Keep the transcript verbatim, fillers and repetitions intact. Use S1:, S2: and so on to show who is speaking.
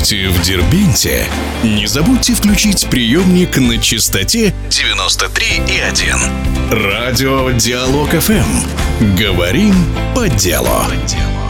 S1: будете в Дербенте, не забудьте включить приемник на частоте девяносто три и один. Радио Диалог эф эм. Говорим по делу.